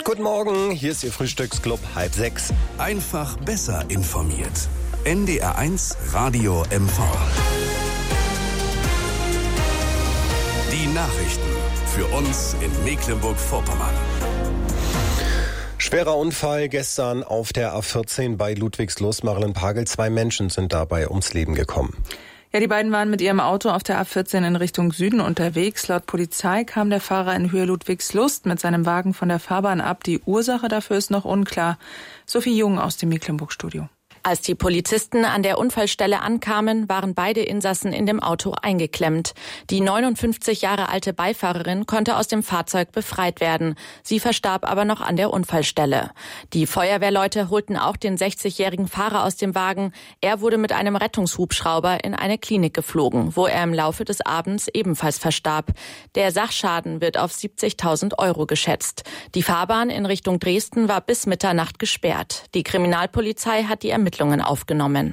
Guten Morgen, hier ist Ihr Frühstücksclub 5:30. Einfach besser informiert. NDR1 Radio MV. Die Nachrichten für uns in Mecklenburg-Vorpommern. Schwerer Unfall gestern auf der A14 bei Ludwigslust, Marlenpagel. 2 Menschen sind dabei ums Leben gekommen. Ja, die beiden waren mit ihrem Auto auf der A14 in Richtung Süden unterwegs. Laut Polizei kam der Fahrer in Höhe Ludwigslust mit seinem Wagen von der Fahrbahn ab. Die Ursache dafür ist noch unklar. Sophie Jung aus dem Mecklenburg-Studio. Als die Polizisten an der Unfallstelle ankamen, waren beide Insassen in dem Auto eingeklemmt. Die 59 Jahre alte Beifahrerin konnte aus dem Fahrzeug befreit werden. Sie verstarb aber noch an der Unfallstelle. Die Feuerwehrleute holten auch den 60-jährigen Fahrer aus dem Wagen. Er wurde mit einem Rettungshubschrauber in eine Klinik geflogen, wo er im Laufe des Abends ebenfalls verstarb. Der Sachschaden wird auf 70.000 € geschätzt. Die Fahrbahn in Richtung Dresden war bis Mitternacht gesperrt. Die Kriminalpolizei hat die Ermittlungen aufgenommen.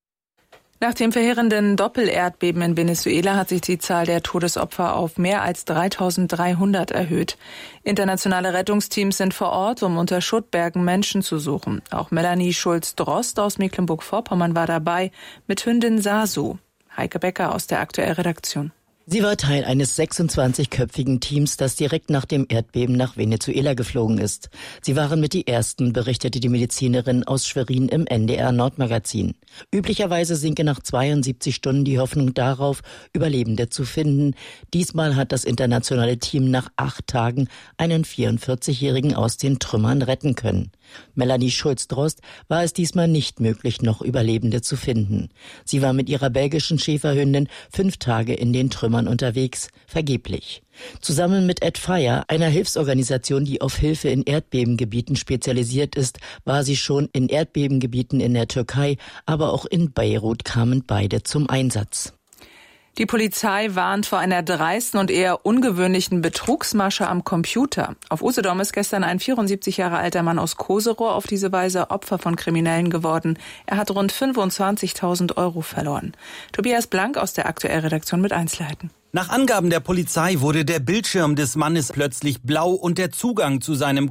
Nach dem verheerenden Doppelerdbeben in Venezuela hat sich die Zahl der Todesopfer auf mehr als 3.300 erhöht. Internationale Rettungsteams sind vor Ort, um unter Schuttbergen Menschen zu suchen. Auch Melanie Schulz-Drost aus Mecklenburg-Vorpommern war dabei mit Hündin Sasu. Heike Becker aus der Aktuell-Redaktion. Sie war Teil eines 26-köpfigen Teams, das direkt nach dem Erdbeben nach Venezuela geflogen ist. Sie waren mit die Ersten, berichtete die Medizinerin aus Schwerin im NDR Nordmagazin. Üblicherweise sinke nach 72 Stunden die Hoffnung darauf, Überlebende zu finden. Diesmal hat das internationale Team nach 8 Tagen einen 44-Jährigen aus den Trümmern retten können. Melanie Schulz-Drost war es diesmal nicht möglich, noch Überlebende zu finden. Sie war mit ihrer belgischen Schäferhündin 5 Tage in den Trümmern unterwegs, vergeblich. Zusammen mit Fire, einer Hilfsorganisation, die auf Hilfe in Erdbebengebieten spezialisiert ist, war sie schon in Erdbebengebieten in der Türkei, aber auch in Beirut kamen beide zum Einsatz. Die Polizei warnt vor einer dreisten und eher ungewöhnlichen Betrugsmasche am Computer. Auf Usedom ist gestern ein 74 Jahre alter Mann aus Koserow auf diese Weise Opfer von Kriminellen geworden. Er hat rund 25.000 € verloren. Tobias Blank aus der Aktuell-Redaktion mit Einzelheiten. Nach Angaben der Polizei wurde der Bildschirm des Mannes plötzlich blau und der Zugang zu seinem